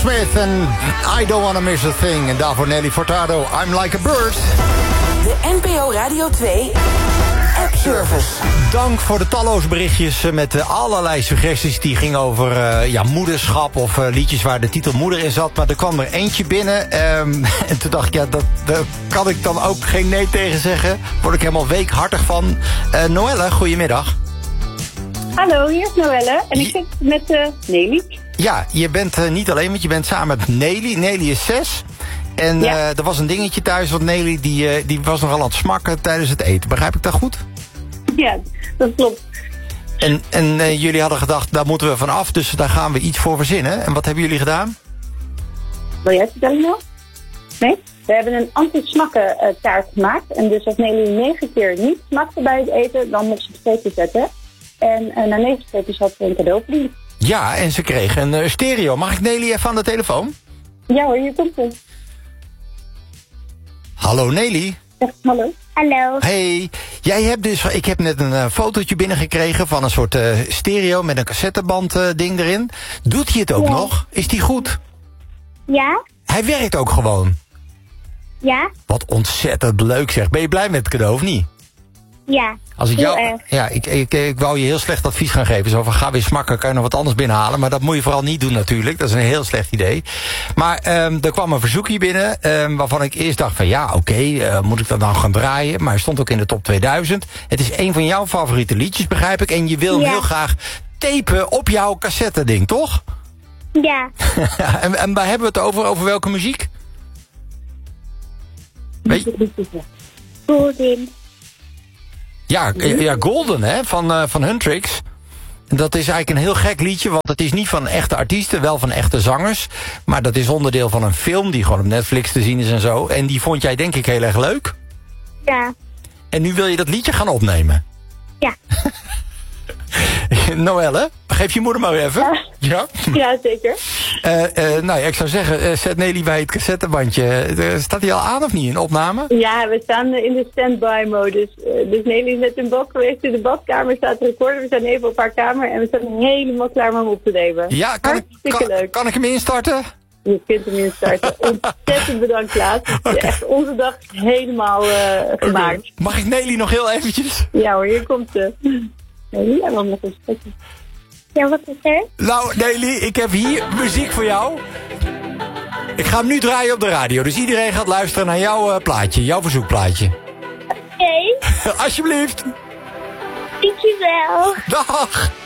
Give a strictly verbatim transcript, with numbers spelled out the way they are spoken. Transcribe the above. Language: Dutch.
Smith en I Don't Wanna Miss a Thing. En daarvoor Nelly Furtado, I'm Like a Bird. De N P O Radio twee app-service. Dank voor de talloze berichtjes met uh, allerlei suggesties. Die gingen over uh, ja, moederschap of uh, liedjes waar de titel moeder in zat. Maar er kwam er eentje binnen. Um, en toen dacht ik, ja, dat, daar kan ik dan ook geen nee tegen zeggen. Word ik helemaal weekhartig van. Uh, Noelle, goedemiddag. Hallo, hier is Noelle. En ik zit met uh, Nelly. Ja, je bent uh, niet alleen, want je bent samen met Nelly. Nelly is zes. En ja. uh, er was een dingetje thuis, want Nelly die, uh, die was nogal aan het smakken tijdens het eten. Begrijp ik dat goed? Ja, dat klopt. En, en uh, jullie hadden gedacht, daar moeten we van af, dus daar gaan we iets voor verzinnen. En wat hebben jullie gedaan? Wil jij het vertellen nou? Nee? We hebben een anti-smakken uh, taart gemaakt. En dus als Nelly negen keer niet smakte bij het eten, dan mocht ze het streepje zetten. En uh, na negen streepjes had ze een cadeau verdiend. Ja, en ze kreeg een uh, stereo. Mag ik Nelly even aan de telefoon? Ja hoor, hier komt ze. Hallo Nelly. Ja, hallo. Hallo. Hey, jij hebt dus, ik heb net een uh, fotootje binnengekregen van een soort uh, stereo met een cassetteband uh, ding erin. Doet hij het ook ja. nog? Is die goed? Ja. Hij werkt ook gewoon? Ja. Wat ontzettend leuk zeg. Ben je blij met het cadeau of niet? Ja. Als ik jou, erg. ja, ik, ik, ik wou je heel slecht advies gaan geven. Zo van, ga weer smakken, kan je nog wat anders binnenhalen. Maar dat moet je vooral niet doen natuurlijk. Dat is een heel slecht idee. Maar um, er kwam een verzoekje binnen. Um, waarvan ik eerst dacht van, ja, oké, okay, uh, moet ik dat dan gaan draaien? Maar hij stond ook in de top tweeduizend. Het is een van jouw favoriete liedjes, begrijp ik. En je wil hem ja. heel graag tapen op jouw cassette ding, toch? Ja. en, en waar hebben we het over? Over welke muziek? Weet je? Golden. Ja, ja, Golden, hè, van, uh, van Huntrix. Dat is eigenlijk een heel gek liedje, want het is niet van echte artiesten, wel van echte zangers. Maar dat is onderdeel van een film die gewoon op Netflix te zien is en zo. En die vond jij denk ik heel erg leuk. Ja. En nu wil je dat liedje gaan opnemen. Ja. Noelle, geef je moeder maar even. Ja, ja? ja zeker. Uh, uh, nou ja, ik zou zeggen, uh, zet Nelly bij het cassettebandje. Uh, staat hij al aan of niet, in opname? Ja, we staan in de stand-by modus. Uh, dus Nelly is net in bad geweest, in de badkamer staat te recorden. We zijn even op haar kamer en we zijn helemaal klaar om hem op te nemen. Ja, kan ik, kan, leuk. kan ik hem instarten? Je kunt hem instarten. Ontzettend bedankt, Klaas. Okay. Echt onze dag helemaal uh, gemaakt. Okay. Mag ik Nelly nog heel eventjes? Ja hoor, hier komt ze. Nelly, en dan nog een stukje. Ja, wat is er? Nou, Nelly, ik heb hier muziek voor jou. Ik ga hem nu draaien op de radio. Dus iedereen gaat luisteren naar jouw uh, plaatje, jouw verzoekplaatje. Oké. Okay. Alsjeblieft. Dankjewel. Dag.